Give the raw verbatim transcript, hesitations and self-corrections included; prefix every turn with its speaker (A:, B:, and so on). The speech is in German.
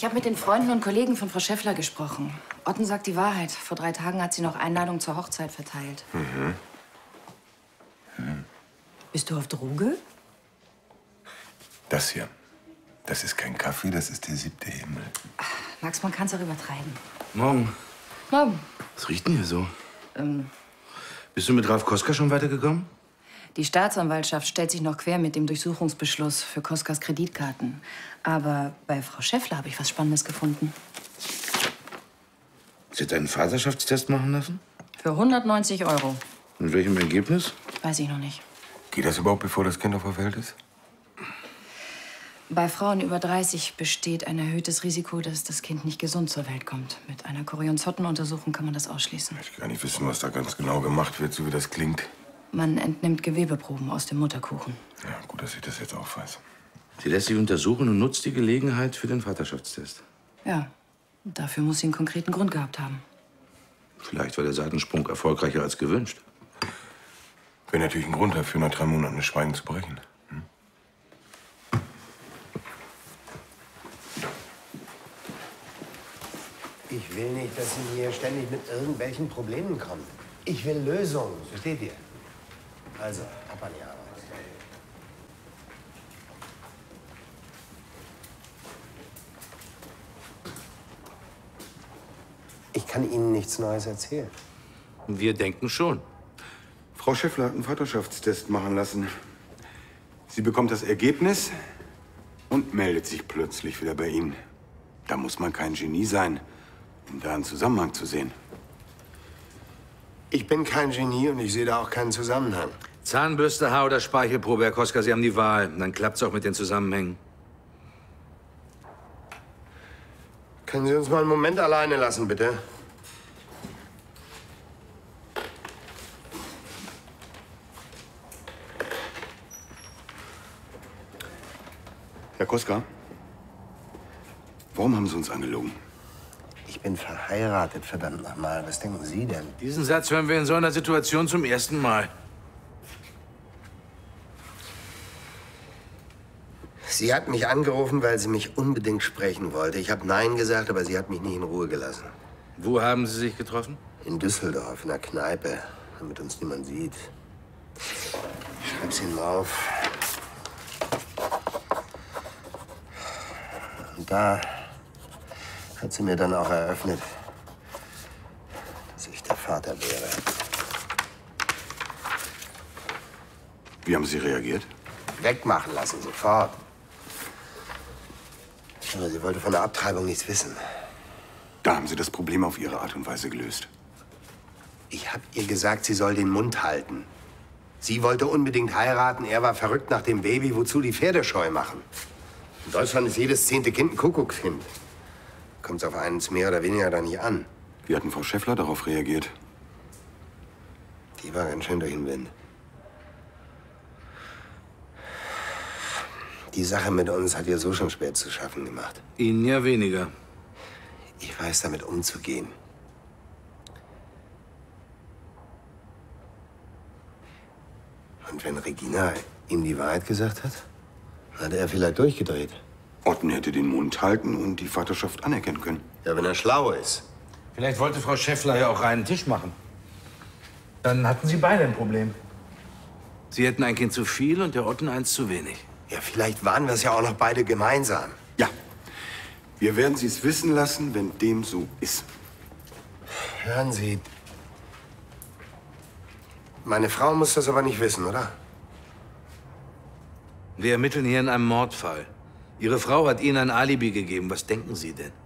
A: Ich habe mit den Freunden und Kollegen von Frau Schäffler gesprochen. Otten sagt die Wahrheit. Vor drei Tagen hat sie noch Einladungen zur Hochzeit verteilt.
B: Mhm. Mhm.
A: Bist du auf Droge?
B: Das hier, das ist kein Kaffee, das ist der siebte Himmel.
A: Ach, Max, man kann es auch übertreiben.
C: Morgen.
A: Morgen.
C: Was riecht denn hier so?
A: Ähm,
C: Bist du mit Ralf Koska schon weitergekommen?
A: Die Staatsanwaltschaft stellt sich noch quer mit dem Durchsuchungsbeschluss für Koskas Kreditkarten. Aber bei Frau Schäffler habe ich was Spannendes gefunden.
C: Sie hat einen Vaterschaftstest machen lassen?
A: Für hundertneunzig Euro.
C: Mit welchem Ergebnis?
A: Weiß ich noch nicht.
B: Geht das überhaupt, bevor das Kind auf der Welt ist?
A: Bei Frauen über dreißig besteht ein erhöhtes Risiko, dass das Kind nicht gesund zur Welt kommt. Mit einer Chorionzottenuntersuchung kann man das ausschließen.
B: Ich will gar nicht wissen, was da ganz genau gemacht wird, so wie das klingt.
A: Man entnimmt Gewebeproben aus dem Mutterkuchen.
B: Ja, gut, dass ich das jetzt auch weiß.
C: Sie lässt sich untersuchen und nutzt die Gelegenheit für den Vaterschaftstest.
A: Ja, dafür muss sie einen konkreten Grund gehabt haben.
C: Vielleicht war der Seitensprung erfolgreicher als gewünscht.
B: Wäre natürlich ein Grund dafür, nach drei Monaten das Schweigen zu brechen. Hm?
D: Ich will nicht, dass Sie hier ständig mit irgendwelchen Problemen kommen. Ich will Lösungen, versteht ihr? Also, ab an die Arbeit. Ich kann Ihnen nichts Neues erzählen.
C: Wir denken schon.
B: Frau Schäffler hat einen Vaterschaftstest machen lassen. Sie bekommt das Ergebnis und meldet sich plötzlich wieder bei Ihnen. Da muss man kein Genie sein, um da einen Zusammenhang zu sehen.
D: Ich bin kein Genie und ich sehe da auch keinen Zusammenhang.
C: Zahnbürste, Haar- oder Speichelprobe, Herr Koska, Sie haben die Wahl. Dann klappt's auch mit den Zusammenhängen.
D: Können Sie uns mal einen Moment alleine lassen, bitte?
B: Herr Koska, warum haben Sie uns angelogen?
D: Ich bin verheiratet, verdammt nochmal. Was denken Sie denn?
C: Diesen Satz hören wir in so einer Situation zum ersten Mal.
D: Sie hat mich angerufen, weil sie mich unbedingt sprechen wollte. Ich habe Nein gesagt, aber sie hat mich nicht in Ruhe gelassen.
C: Wo haben Sie sich getroffen?
D: In Düsseldorf, in einer Kneipe, damit uns niemand sieht. Ich schreib's Ihnen auf. Und da hat sie mir dann auch eröffnet, dass ich der Vater wäre.
B: Wie haben Sie reagiert?
D: Wegmachen lassen, sofort. Aber sie wollte von der Abtreibung nichts wissen.
B: Da haben Sie das Problem auf Ihre Art und Weise gelöst.
D: Ich habe ihr gesagt, sie soll den Mund halten. Sie wollte unbedingt heiraten, er war verrückt nach dem Baby, wozu die Pferdescheu machen. In Deutschland ist jedes zehnte Kind ein Kuckuckskind. Kommt's auf eins mehr oder weniger da nicht an.
B: Wie hat denn Frau Schäffler darauf reagiert?
D: Die war ganz schön durch den Wind. Die Sache mit uns hat ihr so schon spät zu schaffen gemacht.
C: Ihnen ja weniger.
D: Ich weiß, damit umzugehen. Und wenn Regina ihm die Wahrheit gesagt hat, hat er vielleicht durchgedreht.
B: Otten hätte den Mund halten und die Vaterschaft anerkennen können.
D: Ja, wenn er schlau ist.
C: Vielleicht wollte Frau Schäffler ja auch reinen Tisch machen. Dann hatten Sie beide ein Problem. Sie hätten ein Kind zu viel und der Otten eins zu wenig.
D: Ja, vielleicht waren wir es ja auch noch beide gemeinsam.
B: Ja. Wir werden Sie es wissen lassen, wenn dem so ist.
D: Hören Sie. Meine Frau muss das aber nicht wissen, oder?
C: Wir ermitteln hier in einem Mordfall. Ihre Frau hat Ihnen ein Alibi gegeben. Was denken Sie denn?